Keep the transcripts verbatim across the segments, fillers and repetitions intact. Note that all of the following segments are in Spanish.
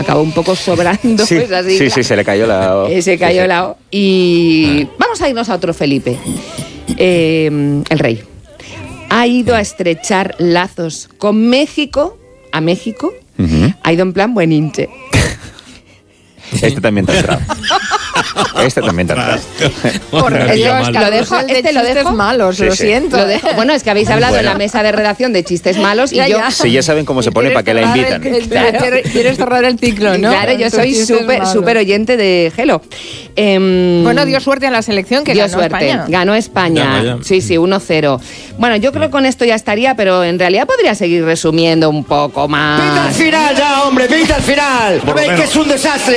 acabó un poco sobrando. Sí, esa sigla. sí, sí, se le cayó la O. Eh, se cayó la O. Y vamos a irnos a otro Felipe. Eh, el rey ha ido a estrechar lazos con México, a México, uh-huh. ha ido en plan buen hinche. Este también te ha entrado. Este también te ha entrado. Por Dios, lo dejo, este lo dejo malos, sí, lo sí. siento. Lo dejo. Bueno, es que habéis hablado bueno. en la mesa de redacción de chistes malos y ya, yo... Ya. Sí, ya saben cómo se pone para que la invitan. El, claro. quieres, quieres cerrar el ciclo, ¿no? Claro, yo soy súper súper oyente de Gelo. Eh, bueno, dio suerte a la selección que dio ganó suerte. España. Ganó España. Ya, ya. Sí, sí, uno cero. Bueno, yo creo que con esto ya estaría, pero en realidad podría seguir resumiendo un poco más. ¡Pinta al final ya, hombre! ¡Pinta al final! ¿Veis que es un desastre?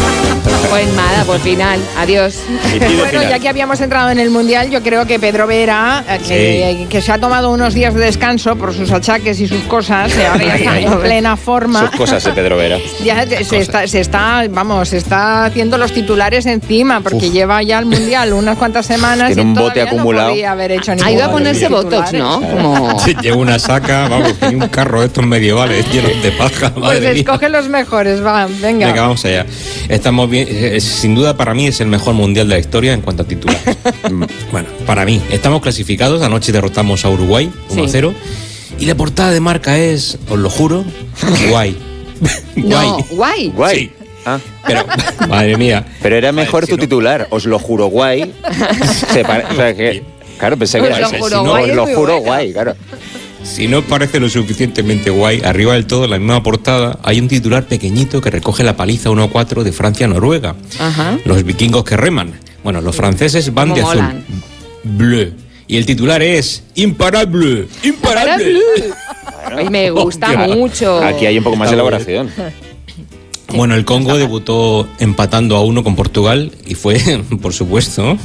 Pues nada, por final. Adiós. Bueno, final. Ya que habíamos entrado en el Mundial, yo creo que Pedro Vera, que, sí. que se ha tomado unos días de descanso por sus achaques y sus cosas, y ahora ya está en plena forma. Sus cosas de Pedro Vera. Ya se está, se está, vamos, se está haciendo los titulares encima, porque Uf. lleva ya el Mundial unas cuantas semanas Tiene y un bote acumulado. No podía haber hecho ha ido a ponerse botox, ¿no? Como... Sí, lleva una saca, vamos, y un carro de estos medievales llenos de paja. Pues escoge los mejores, va, venga. Venga, vamos allá. Estamos bien, sin duda para mí es el mejor Mundial de la historia en cuanto a titulares. Bueno, para mí, estamos clasificados, anoche derrotamos a Uruguay uno a cero sí. y la portada de Marca es, os lo juro, guay. No, guay. Guay. Sí. Ah. Pero, madre mía. Pero era mejor ver, tu si titular, no... os lo juro guay. Se pare... o sea, que, claro, pensé que era ese. Os lo juro, si no, guay, os lo juro bueno. guay, claro. Si no parece lo suficientemente guay, arriba del todo, en la misma portada, hay un titular pequeñito que recoge la paliza uno a cuatro de Francia-Noruega. Ajá. Los vikingos que reman. Bueno, los franceses van de azul. Molan. Bleu. Y el titular es imparable, imparable. Ay, me gusta oh, mucho. Aquí hay un poco más de elaboración. Bueno, el Congo debutó empatando a uno con Portugal y fue, por supuesto,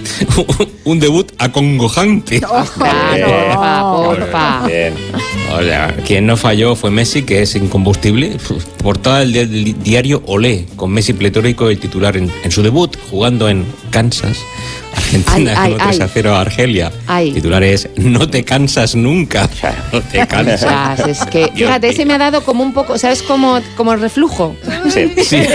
un debut acongojante. Oh, claro, porfa, Bien. O sea, quien no falló fue Messi, que es incombustible. Portada del diario Olé, con Messi pletórico, el titular en, en su debut, jugando en Kansas. Argentina ganó tres a cero a Argelia. Ay. Titular es no te cansas nunca. No te cansas. Es que, fíjate, ese me ha dado como un poco, ¿sabes? Como, como el reflujo. Sí. Sí. Sí.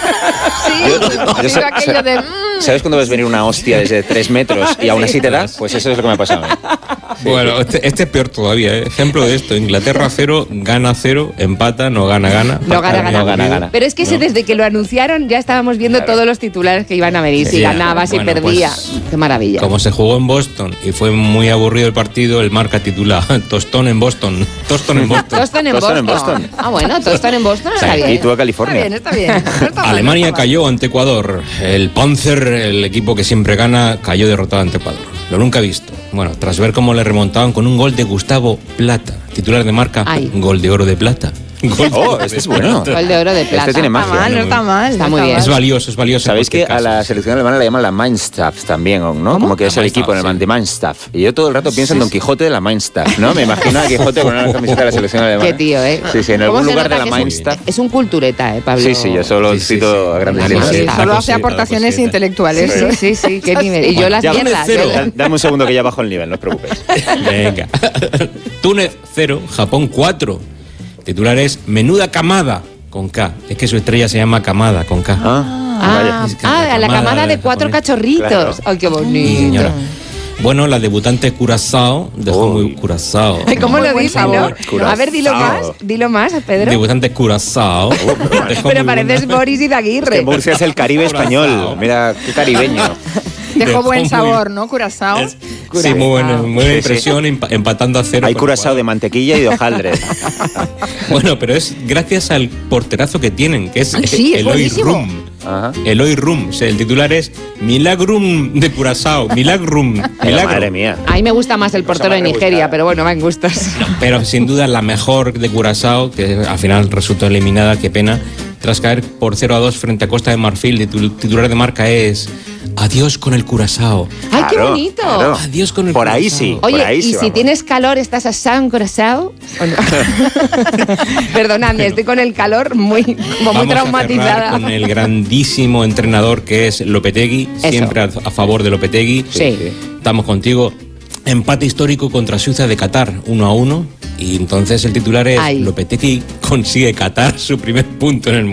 Yo, yo sé, aquello de... ¿Sabes cuando ves venir una hostia desde tres metros y aún así te da? Pues eso es lo que me ha pasado a mí. Sí, bueno, sí. Este, este es peor todavía, ¿eh? Ejemplo de esto: Inglaterra cero, gana cero, empata, no gana, gana. No gana, gana. No gana, gana. Pero es que ese, no. desde que lo anunciaron ya estábamos viendo claro. todos los titulares que iban a venir. Si sí, ganaba, si bueno, perdía. Pues, qué maravilla. Como se jugó en Boston y fue muy aburrido el partido, el Marca titula Tostón en Boston. Tostón en Boston. Tostón en Boston. en Boston. Ah, bueno, Tostón en Boston está sí, bien. Y tú a California. Está bien, está bien. No está mal, Alemania no está mal. cayó ante Ecuador. El Panzer, el equipo que siempre gana, cayó derrotado ante Ecuador. Lo nunca visto. Bueno, tras ver cómo le remontaban con un gol de Gustavo Plata, titular de Marca, Ay. gol de oro de plata. Gol oh, este es bueno. Gol de oro de plata. Este tiene No magia. está mal, no está mal. Está no muy bien. Es valioso, es valioso. Sabéis que a la selección alemana la llaman la Mannschaft también, ¿no? ¿Cómo? Como que es La el equipo Mannschaft, en el de Mannschaft. Y yo todo el rato pienso en Don Quijote de la Mannschaft, ¿no? Me imagino a Quijote con una camiseta de la selección alemana. Qué tío, ¿eh? Sí, sí, en ¿Cómo algún se lugar de nota la que Mannschaft. Es un cultureta, ¿eh, Pablo? Sí, sí, yo solo Sí, sí, cito sí. a grandes Sí, líneas. sí, sí. Solo Ah, hace cosita, aportaciones cosita. intelectuales. Sí, sí, sí, qué nivel. Y yo las Ya, mierdas. cero. yo las- Da- Dame un segundo que ya bajo el nivel, no os preocupéis. Venga. Túnez cero, Japón cuatro. Titular es Menuda Camada, con K. Es que su estrella se llama Camada, con K. Ah, Ah, vaya. Es que ah, la a la camada camada de de cuatro japonés. cachorritos. Claro. Ay, qué Sí, bonito. señora. Bueno, la debutante Curazao dejó Uy. muy Curazao. Ay, ¿cómo Muy lo buen dice, no? sabor. Curazao. A ver, dilo más, dilo más, Pedro. Debutante Curazao. Dejó Pero muy pareces buena- Boris Izaguirre. Que Murcia es el Caribe español. Mira, qué caribeño. Dejó Dejó buen muy- sabor, ¿no? Curazao. Es- Sí, muy buena, muy buena Sí, sí. impresión, empa- empatando a cero. Hay con curazao de Ecuador. mantequilla y de hojaldre. Bueno, pero es gracias al porterazo que tienen, que es Ay, sí, es Eloy buenísimo. Rum. Ajá. Eloy Rum. O sea, el titular es Milagrum de Curazao. Milagrum. Pero, Milagro. madre mía. A mí me gusta más el portero de más Nigeria, rebuscada. pero bueno, van gustos. Pero sin duda la mejor de Curazao, que al final resultó eliminada, qué pena, tras caer por cero a dos frente a Costa de Marfil. El titu- titular de Marca es Adiós con el Curazao. ¡Ay, qué Claro, bonito! claro. Adiós con el Por ahí Curazao. sí. Por Oye, ahí y sí si vamos. tienes calor, ¿estás asado en Curazao? ¿O no? Perdonadme, estoy con el calor muy, como muy Vamos a traumatizada. cerrar con el grandísimo entrenador que es Lopetegui, Eso. siempre a, a favor de Lopetegui. Sí. Estamos contigo. Empate histórico contra Suiza de Qatar, uno a uno. Y entonces el titular es Ay. Lopetegui consigue Qatar su primer punto en el